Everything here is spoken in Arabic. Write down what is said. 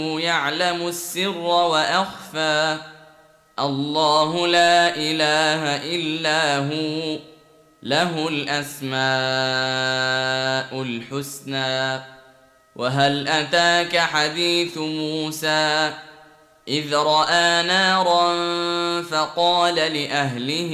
يعلم السر وأخفى. الله لا إله إلا هو، له الأسماء الحسنى. وهل أتاك حديث موسى إذ رأى نارا فقال لأهله